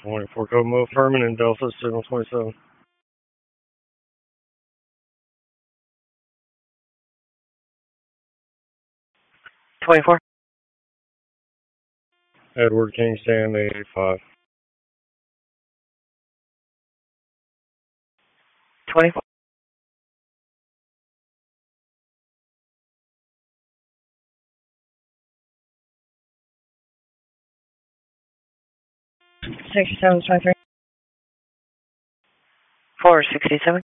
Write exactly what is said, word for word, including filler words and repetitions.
twenty-four Kokomo Furman and Delta Signal twenty-seven. twenty-four. Edward King Stand eight eight five. twenty-four. sixty-seven twenty-three. four sixty-seven.